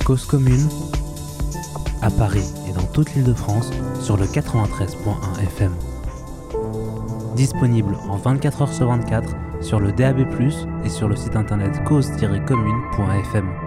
Cause commune, à Paris et dans toute l'Île-de-France sur le 93.1 FM. Disponible en 24h sur 24 sur le DAB+, et sur le site internet cause-commune.fm.